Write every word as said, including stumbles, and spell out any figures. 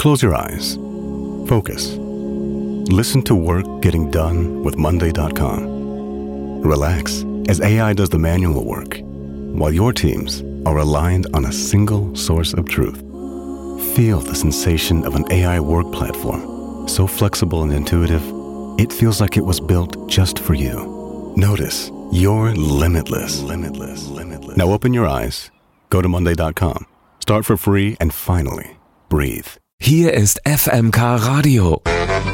Close your eyes. Focus. Listen to work getting done with Monday dot com. Relax as A I does the manual work, while your teams are aligned on a single source of truth. Feel the sensation of an A I work platform, so flexible and intuitive, it feels like it was built just for you. Notice you're limitless, limitless, limitless. Now open your eyes, go to Monday dot com, start for free, and finally, breathe. Hier ist F M K Radio.